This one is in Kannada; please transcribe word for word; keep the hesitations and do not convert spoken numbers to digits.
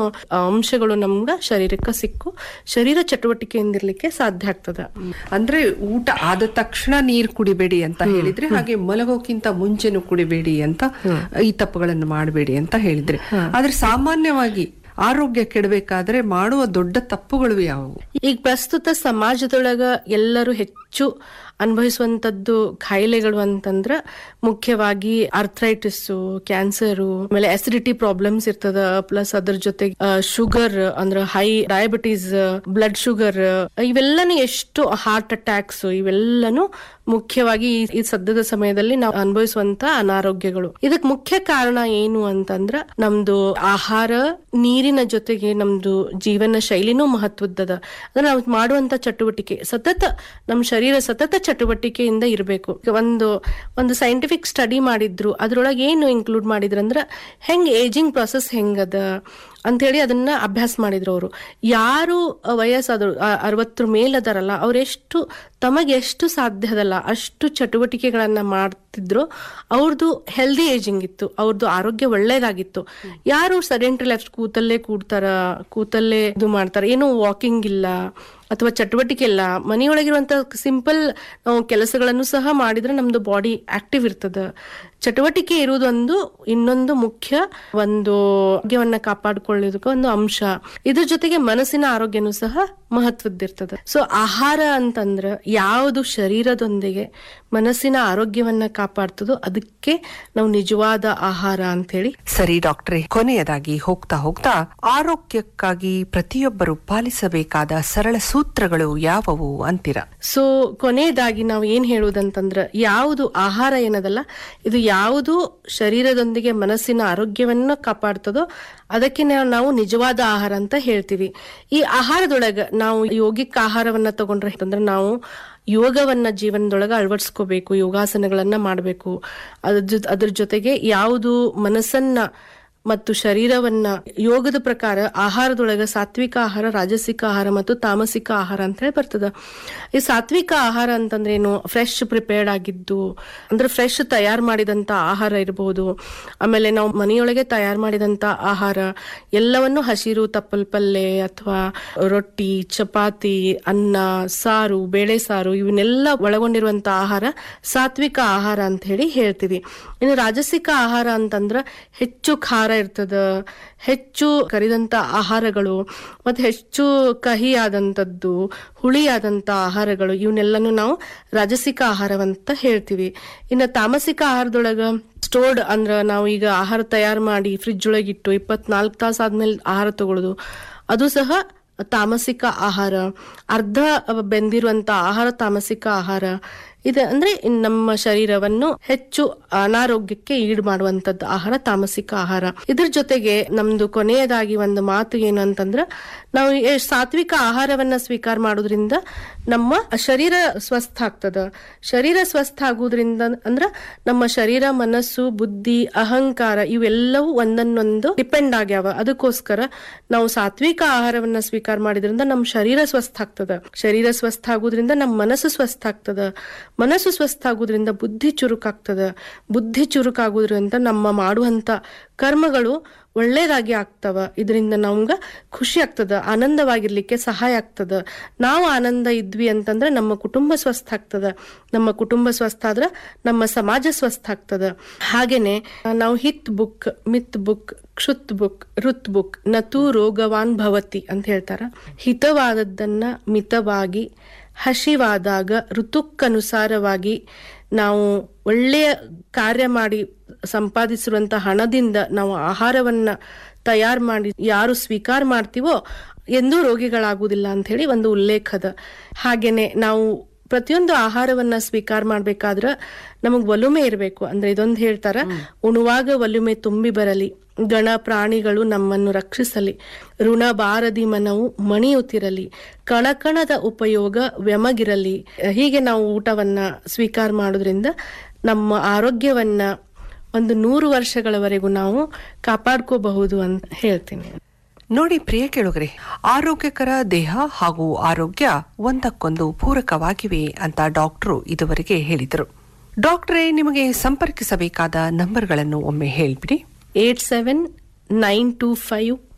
ಅಂಶಗಳು ನಮ್ಗ ಶರೀರಕ್ಕೆ ಸಿಕ್ಕು ಶರೀರ ಚಟುವಟಿಕೆಯಿಂದಿರ್ಲಿಕ್ಕೆ ಸಾಧ್ಯ ಆಗ್ತದ. ಅಂದ್ರೆ ಊಟ ಆದ ತಕ್ಷಣ ನೀರ್ ಕುಡಿಬೇಡಿ ಅಂತ ಹೇಳಿದ್ರೆ, ಹಾಗೆ ಮಲಗೋಕ್ಕಿಂತ ಮುಂಚೆನೂ ಕುಡಿಬೇಡಿ ಅಂತ, ಈ ತಪ್ಪುಗಳನ್ನು ಮಾಡಬೇಡಿ ಅಂತ ಹೇಳಿದ್ರೆ. ಆದ್ರೆ ಸಾಮಾನ್ಯವಾಗಿ ಆರೋಗ್ಯ ಕೆಡಬೇಕಾದ್ರೆ ಮಾಡುವ ದೊಡ್ಡ ತಪ್ಪುಗಳು ಯಾವುವು? ಈಗ ಪ್ರಸ್ತುತ ಸಮಾಜದೊಳಗ ಎಲ್ಲರೂ ಹೆಚ್ಚು ಅನುಭವಿಸುವಂತದ್ದು ಕಾಯಿಲೆಗಳು ಅಂತಂದ್ರ ಮುಖ್ಯವಾಗಿ ಆರ್ಥ್ರೈಟಿಸ್, ಕ್ಯಾನ್ಸರು, ಆಮೇಲೆ ಅಸಿಡಿಟಿ ಪ್ರಾಬ್ಲಮ್ಸ್ ಇರ್ತದ. ಪ್ಲಸ್ ಅದ್ರ ಜೊತೆಗೆ ಶುಗರ್ ಅಂದ್ರೆ ಹೈ ಡಯಾಬಿಟೀಸ್, ಬ್ಲಡ್ ಶುಗರ್, ಇವೆಲ್ಲನೂ ಎಷ್ಟು ಹಾರ್ಟ್ ಅಟ್ಯಾಕ್ಸ್, ಇವೆಲ್ಲನೂ ಮುಖ್ಯವಾಗಿ ಈ ಸದ್ಯದ ಸಮಯದಲ್ಲಿ ನಾವು ಅನುಭವಿಸುವಂತ ಅನಾರೋಗ್ಯಗಳು. ಇದಕ್ ಮುಖ್ಯ ಕಾರಣ ಏನು ಅಂತಂದ್ರ ನಮ್ದು ಆಹಾರ, ನೀರಿನ ಜೊತೆಗೆ ನಮ್ದು ಜೀವನ ಶೈಲಿನೂ ಮಹತ್ವದ್ದದ. ಅಂದ್ರೆ ನಾವು ಮಾಡುವಂತ ಚಟುವಟಿಕೆ ಸತತ ನಮ್ ಶರೀರ ಸತತ ಚಟುವಟಿಕೆಯಿಂದ ಇರಬೇಕು. ಒಂದು ಒಂದು ಸೈಂಟಿಫಿಕ್ ಸ್ಟಡಿ ಮಾಡಿದ್ರು, ಅದ್ರೊಳಗೆ ಏನು ಇನ್ಕ್ಲೂಡ್ ಮಾಡಿದ್ರ ಅಂದ್ರ ಹೆಂಗ್ ಏಜಿಂಗ್ ಪ್ರೊಸೆಸ್ ಹೆಂಗದ ಅಂತ ಹೇಳಿ ಅದನ್ನ ಅಭ್ಯಾಸ ಮಾಡಿದ್ರು ಅವರು. ಯಾರು ವಯಸ್ಸಾದ್ರು ಅರವತ್ತರ ಮೇಲದಾರಲ್ಲ, ಅವ್ರೆಷ್ಟು ತಮಗೆ ಎಷ್ಟು ಸಾಧ್ಯ ಅದಲ್ಲ ಅಷ್ಟು ಚಟುವಟಿಕೆಗಳನ್ನ ಮಾಡ್ತಿದ್ರು, ಅವ್ರದ್ದು ಹೆಲ್ದಿ ಏಜಿಂಗ್ ಇತ್ತು, ಅವ್ರದ್ದು ಆರೋಗ್ಯ ಒಳ್ಳೇದಾಗಿತ್ತು. ಯಾರು ಸೆಡೆಂಟರಿ ಲೈಫ್, ಕೂತಲ್ಲೇ ಕೂಡ್ತಾರ, ಕೂತಲ್ಲೇ ಇದು ಮಾಡ್ತಾರ, ಏನು ವಾಕಿಂಗ್ ಇಲ್ಲ ಅಥವಾ ಚಟುವಟಿಕೆ ಇಲ್ಲ, ಮನೆಯೊಳಗಿರುವಂತ ಸಿಂಪಲ್ ನಾವು ಕೆಲಸಗಳನ್ನು ಸಹ ಮಾಡಿದ್ರೆ ನಮ್ದು ಬಾಡಿ ಆಕ್ಟಿವ್ ಇರ್ತದ. ಚಟುವಟಿಕೆ ಇರುವುದೊಂದು ಇನ್ನೊಂದು ಮುಖ್ಯ ಒಂದು ಆರೋಗ್ಯವನ್ನ ಕಾಪಾಡಿಕೊಳ್ಳೋದಕ್ಕೆ ಒಂದು ಅಂಶ. ಇದ್ರ ಜೊತೆಗೆ ಮನಸ್ಸಿನ ಆರೋಗ್ಯನೂ ಸಹ ಮಹತ್ವದ್ದಿರ್ತದ. ಸೊ ಆಹಾರ ಅಂತಂದ್ರ ಯಾವುದು ಶರೀರದೊಂದಿಗೆ ಮನಸ್ಸಿನ ಆರೋಗ್ಯವನ್ನ ಕಾಪಾಡ್ತದೋ ಅದಕ್ಕೆ ನಾವು ನಿಜವಾದ ಆಹಾರ ಅಂತ ಹೇಳಿ. ಸರಿ ಡಾಕ್ಟ್ರೇ, ಕೊನೆಯದಾಗಿ ಹೋಗ್ತಾ ಹೋಗ್ತಾ ಆರೋಗ್ಯಕ್ಕಾಗಿ ಪ್ರತಿಯೊಬ್ಬರು ಪಾಲಿಸಬೇಕಾದ ಸರಳ ಸೂತ್ರಗಳು ಯಾವುವು ಅಂತೀರಾ? ಸೊ ಕೊನೆಯದಾಗಿ ನಾವು ಏನ್ ಹೇಳುವುದಂತಂದ್ರ, ಯಾವುದು ಆಹಾರ ಏನದಲ್ಲ, ಇದು ಯಾವುದು ಶರೀರದೊಂದಿಗೆ ಮನಸ್ಸಿನ ಆರೋಗ್ಯವನ್ನ ಕಾಪಾಡ್ತದೋ ಅದಕ್ಕೆ ನಾವು ನಿಜವಾದ ಆಹಾರ ಅಂತ ಹೇಳ್ತೀವಿ. ಈ ಆಹಾರದೊಳಗ ನಾವು ಯೋಗಿಕ ಆಹಾರವನ್ನ ತಗೊಂಡ್ರೆ ಅಂತಂದ್ರೆ ನಾವು ಯೋಗವನ್ನ ಜೀವನದೊಳಗ ಅಳವಡಿಸ್ಕೋಬೇಕು, ಯೋಗಾಸನಗಳನ್ನ ಮಾಡಬೇಕು. ಅದ್ರ ಅದ್ರ ಜೊತೆಗೆ ಯಾವುದು ಮನಸ್ಸನ್ನ ಮತ್ತು ಶರೀರವನ್ನ ಯೋಗದ ಪ್ರಕಾರ ಆಹಾರದೊಳಗ ಸಾತ್ವಿಕ ಆಹಾರ, ರಾಜಸಿಕ ಆಹಾರ ಮತ್ತು ತಾಮಸಿಕ ಆಹಾರ ಅಂತ ಹೇಳಿ ಬರ್ತದ. ಈ ಸಾತ್ವಿಕ ಆಹಾರ ಅಂತಂದ್ರೆ ಏನು, ಫ್ರೆಶ್ ಪ್ರಿಪೇರ್ಡ್ ಆಗಿದ್ದು ಅಂದ್ರೆ ಫ್ರೆಶ್ ತಯಾರು ಮಾಡಿದಂತ ಆಹಾರ ಇರಬಹುದು. ಆಮೇಲೆ ನಾವು ಮನೆಯೊಳಗೆ ತಯಾರು ಮಾಡಿದಂತ ಆಹಾರ ಎಲ್ಲವನ್ನು ಹಸಿರು ತಪ್ಪಲ್ ಪಲ್ಲೆ ಅಥವಾ ರೊಟ್ಟಿ, ಚಪಾತಿ, ಅನ್ನ, ಸಾರು, ಬೇಳೆ ಸಾರು ಇವನ್ನೆಲ್ಲ ಒಳಗೊಂಡಿರುವಂತ ಆಹಾರ ಸಾತ್ವಿಕ ಆಹಾರ ಅಂತ ಹೇಳಿ ಹೇಳ್ತೀವಿ. ಇನ್ನು ರಾಜಸಿಕ ಆಹಾರ ಅಂತಂದ್ರ ಹೆಚ್ಚು ಖಾರ ಇರ್ತದ, ಹೆಚ್ಚು ಕರಿದಂತ ಆಹಾರಗಳು ಮತ್ತೆ ಹೆಚ್ಚು ಕಹಿ ಆದಂತದ್ದು, ಹುಳಿ ಆದಂತ ಆಹಾರಗಳು, ಇವನ್ನೆಲ್ಲನೂ ನಾವು ರಾಜಸಿಕ ಆಹಾರವಂತ ಹೇಳ್ತೀವಿ. ಇನ್ನು ತಾಮಸಿಕ ಆಹಾರದೊಳಗ ಸ್ಟೋರ್ಡ್ ಅಂದ್ರ ನಾವು ಈಗ ಆಹಾರ ತಯಾರು ಮಾಡಿ ಫ್ರಿಜ್ ಒಳಗಿಟ್ಟು ಇಪ್ಪತ್ನಾಲ್ಕು ತಾಸು ಆದ್ಮೇಲೆ ಆಹಾರ ತಗೊಳ್ಳೋದು, ಅದು ಸಹ ತಾಮಸಿಕ ಆಹಾರ. ಅರ್ಧ ಬೆಂದಿರುವಂತ ಆಹಾರ ತಾಮಸಿಕ ಆಹಾರ. ಇದು ಅಂದ್ರೆ ನಮ್ಮ ಶರೀರವನ್ನು ಹೆಚ್ಚು ಅನಾರೋಗ್ಯಕ್ಕೆ ಈಡು ಮಾಡುವಂತದ್ದು ಆಹಾರ ತಾಮಸಿಕ ಆಹಾರ. ಇದ್ರ ಜೊತೆಗೆ ನಮ್ದು ಕೊನೆಯದಾಗಿ ಒಂದು ಮಾತು ಏನು ಅಂತಂದ್ರ, ನಾವು ಸಾತ್ವಿಕ ಆಹಾರವನ್ನ ಸ್ವೀಕಾರ ಮಾಡೋದ್ರಿಂದ ನಮ್ಮ ಶರೀರ ಸ್ವಸ್ಥ ಆಗ್ತದ. ಶರೀರ ಸ್ವಸ್ಥ ಆಗುವುದ್ರಿಂದ ಅಂದ್ರ ನಮ್ಮ ಶರೀರ, ಮನಸ್ಸು, ಬುದ್ಧಿ, ಅಹಂಕಾರ ಇವೆಲ್ಲವೂ ಒಂದನ್ನೊಂದು ಡಿಪೆಂಡ್ ಆಗ್ಯಾವ. ಅದಕ್ಕೋಸ್ಕರ ನಾವು ಸಾತ್ವಿಕ ಆಹಾರವನ್ನ ಸ್ವೀಕಾರ ಮಾಡಿದ್ರಿಂದ ನಮ್ಮ ಶರೀರ ಸ್ವಸ್ಥ ಆಗ್ತದ. ಶರೀರ ಸ್ವಸ್ಥ ಆಗುದ್ರಿಂದ ನಮ್ಮ ಮನಸ್ಸು ಸ್ವಸ್ಥ ಆಗ್ತದ. ಮನಸ್ಸು ಸ್ವಸ್ಥ ಆಗುದ್ರಿಂದ ಬುದ್ಧಿ ಚುರುಕಾಗ್ತದ. ಬುದ್ಧಿ ಚುರುಕಾಗುದ್ರಿಂದ ನಮ್ಮ ಮಾಡುವಂತ ಕರ್ಮಗಳು ಒಳ್ಳೇದಾಗಿ ಆಗ್ತವ. ಇದರಿಂದ ನಮ್ಗ ಖುಷಿ ಆಗ್ತದ, ಆನಂದವಾಗಿರ್ಲಿಕ್ಕೆ ಸಹಾಯ ಆಗ್ತದ. ನಾವು ಆನಂದ ಇದ್ವಿ ಅಂತಂದ್ರೆ ನಮ್ಮ ಕುಟುಂಬ ಸ್ವಸ್ಥ ಆಗ್ತದ. ನಮ್ಮ ಕುಟುಂಬ ಸ್ವಸ್ಥ ಆದ್ರ ನಮ್ಮ ಸಮಾಜ ಸ್ವಸ್ಥ ಆಗ್ತದ. ಹಾಗೇನೆ ನಾವು ಹಿತ್ ಬುಕ್, ಮಿತ್ ಬುಕ್, ಕ್ಷುತ್ ಬುಕ್, ಋತ್ ಬುಕ್ ನತು ರೋಗವಾನ್ ಭವತಿ ಅಂತ ಹೇಳ್ತಾರ. ಹಿತವಾದದ್ದನ್ನ ಮಿತವಾಗಿ, ಹಸಿವಾದಾಗ ಋತುಕ್ಕನುಸಾರವಾಗಿ ನಾವು ಒಳ್ಳೆಯ ಕಾರ್ಯ ಮಾಡಿ ಸಂಪಾದಿಸಿರುವಂತ ಹಣದಿಂದ ನಾವು ಆಹಾರವನ್ನ ತಯಾರು ಮಾಡಿ ಯಾರು ಸ್ವೀಕಾರ ಮಾಡ್ತೀವೋ ಎಂದೂ ರೋಗಿಗಳಾಗುವುದಿಲ್ಲ ಅಂತ ಹೇಳಿ ಒಂದು ಉಲ್ಲೇಖದ. ಹಾಗೇನೆ ನಾವು ಪ್ರತಿಯೊಂದು ಆಹಾರವನ್ನ ಸ್ವೀಕಾರ ಮಾಡ್ಬೇಕಾದ್ರ ನಮಗ್ ಒಲುಮೆ ಇರಬೇಕು. ಅಂದ್ರೆ ಇದೊಂದು ಹೇಳ್ತಾರ, ಉಣುವಾಗ ಒಲುಮೆ ತುಂಬಿ ಬರಲಿ, ಗಣ ಪ್ರಾಣಿಗಳು ನಮ್ಮನ್ನು ರಕ್ಷಿಸಲಿ, ಋಣ ಬಾರದಿ ಮನವು ಮಣಿಯುತ್ತಿರಲಿ, ಕಣಕಣದ ಉಪಯೋಗ ವ್ಯಮಗಿರಲಿ. ಹೀಗೆ ನಾವು ಊಟವನ್ನ ಸ್ವೀಕಾರ ಮಾಡೋದ್ರಿಂದ ನಮ್ಮ ಆರೋಗ್ಯವನ್ನ ಒಂದು ನೂರು ವರ್ಷಗಳವರೆಗೂ ನಾವು ಕಾಪಾಡ್ಕೋಬಹುದು ಅಂತ ಹೇಳ್ತೀನಿ. ನೋಡಿ ಪ್ರಿಯ ಕೇಳುಗರೆ, ಆರೋಗ್ಯಕರ ದೇಹ ಹಾಗೂ ಆರೋಗ್ಯ ಒಂದಕ್ಕೊಂದು ಪೂರಕವಾಗಿವೆ ಅಂತ ಡಾಕ್ಟರು ಇದುವರೆಗೆ ಹೇಳಿದರು. ಡಾಕ್ಟರೇ, ನಿಮಗೆ ಸಂಪರ್ಕಿಸಬೇಕಾದ ನಂಬರ್ಗಳನ್ನು ಒಮ್ಮೆ ಹೇಳ್ಬಿಡಿ. Eight seven nine two five